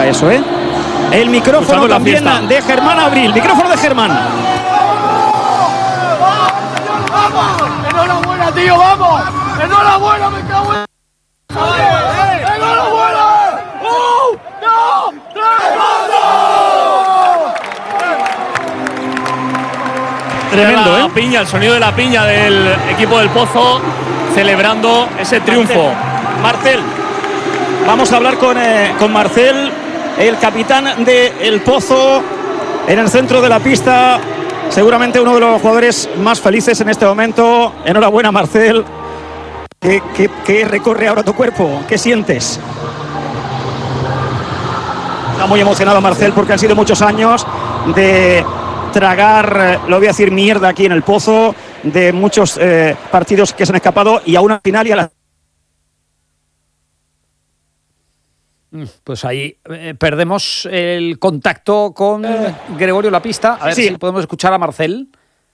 gusta eso, ¿eh? El micrófono también de Germán Abril. Micrófono de Germán. ¡Enhorabuena, tío! ¡Vamos! ¡Enhorabuena, me cago en... ¡Enhorabuena! ¡No! Tremendo, ¿eh? Piña, el sonido de la piña del equipo del Pozo celebrando ese triunfo. Marcel, vamos a hablar con Marcel, el capitán del Pozo, en el centro de la pista. Seguramente uno de los jugadores más felices en este momento. Enhorabuena, Marcel. ¿Qué recorre ahora tu cuerpo? ¿Qué sientes? Está muy emocionado Marcel porque han sido muchos años de tragar, lo voy a decir, mierda aquí en el Pozo, de muchos partidos que se han escapado y a una final y a la... Pues ahí perdemos el contacto con Gregorio Lapista. A ver si podemos escuchar a Marcel.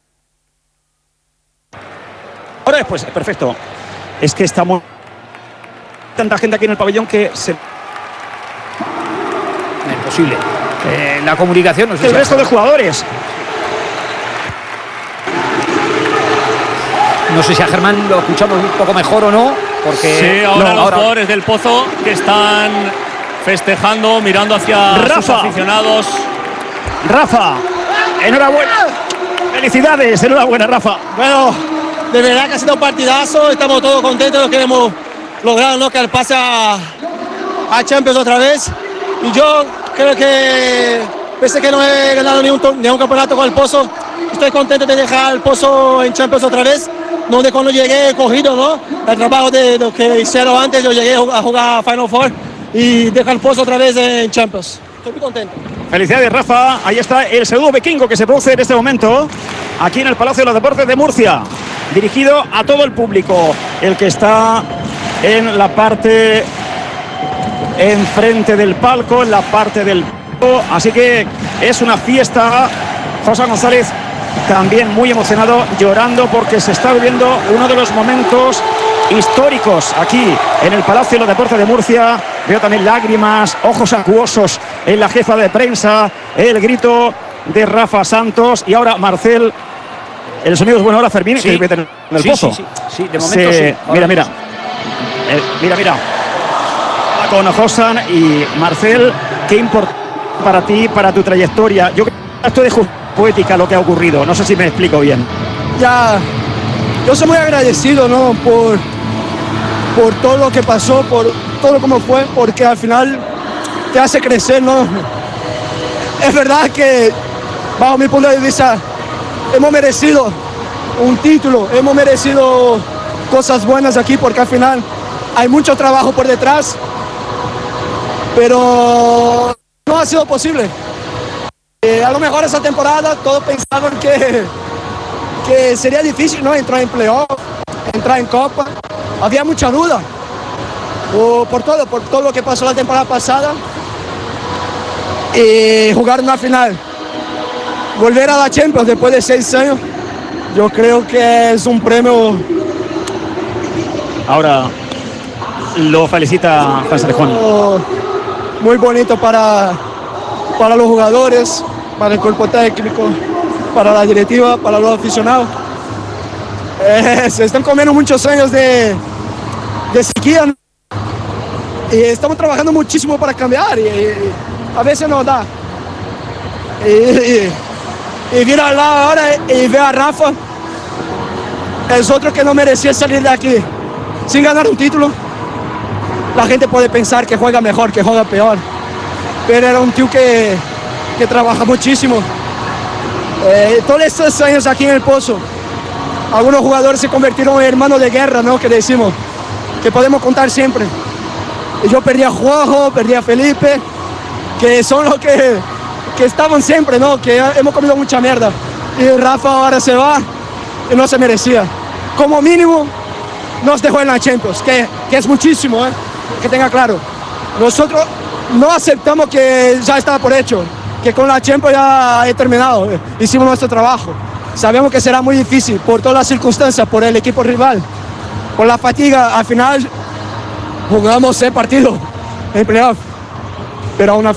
Ahora después, perfecto. Es que estamos... tanta gente aquí en el pabellón que se... Imposible. La comunicación... No sé el si resto de jugadores. No sé si a Germán lo escuchamos un poco mejor o no, porque... Sí, ahora los jugadores del Pozo que están festejando, mirando hacia sus aficionados. Rafa, enhorabuena. Felicidades, enhorabuena, Rafa. Bueno, de verdad que ha sido un partidazo, estamos todos contentos de que hemos logrado, ¿no?, que el pase a Champions otra vez. Y yo creo que, pese a que no he ganado ni un campeonato con el Pozo, estoy contento de dejar el Pozo en Champions otra vez, donde cuando llegué he cogido, ¿no?, el trabajo de lo que hicieron antes. Yo llegué a jugar Final Four y dejar el Pozo otra vez en Champions. Estoy muy contento. Felicidades, Rafa. Ahí está el segundo vikingo que se produce en este momento aquí en el Palacio de los Deportes de Murcia, dirigido a todo el público, el que está en la parte enfrente del palco, en la parte del palco. Así que es una fiesta. José González también muy emocionado, llorando porque se está viviendo uno de los momentos históricos aquí en el Palacio de los Deportes de Murcia. Veo también lágrimas, ojos acuosos en la jefa de prensa, el grito de Rafa Santos. Y ahora Marcel, el sonido es bueno ahora, Fermín, sí, que en el Pozo. Sí, de momento sí. Mira. Mira. Con Josan y Marcel, qué importante para ti, para tu trayectoria. Yo creo que esto de poética lo que ha ocurrido. No sé si me explico bien. Ya, yo soy muy agradecido, ¿no?, por todo lo que pasó, por todo como fue, porque al final te hace crecer, ¿no? Es verdad que, bajo mi punto de vista, hemos merecido un título, hemos merecido cosas buenas aquí, porque al final hay mucho trabajo por detrás, pero no ha sido posible. A lo mejor esa temporada todos pensaban que sería difícil, ¿no?, entrar en playoff, entrar en Copa. Había mucha duda por todo lo que pasó la temporada pasada. Y jugar una final, volver a la Champions después de 6 años, yo creo que es un premio. Ahora lo felicita José Juan. Muy bonito para los jugadores, para el cuerpo técnico, para la directiva, para los aficionados. Se están comiendo muchos años de sequía, ¿no? Y estamos trabajando muchísimo para cambiar y a veces nos da. Y vir al lado ahora y ver a Rafa, es otro que no merecía salir de aquí sin ganar un título. La gente puede pensar que juega mejor, que juega peor, pero era un tío que trabaja muchísimo. Todos estos años aquí en el Pozo, algunos jugadores se convirtieron en hermanos de guerra, ¿no?, que decimos, que podemos contar siempre. Y yo perdí a Juanjo, perdí a Felipe, que son los que estaban siempre, ¿no?, que hemos comido mucha mierda. Y Rafa ahora se va y no se merecía. Como mínimo nos dejó en la Champions, que es muchísimo, que tenga claro. Nosotros no aceptamos que ya estaba por hecho, que con la Champions ya he terminado, hicimos nuestro trabajo. Sabemos que será muy difícil por todas las circunstancias, por el equipo rival, por la fatiga. Al final jugamos 6 partidos en playoff, pero aún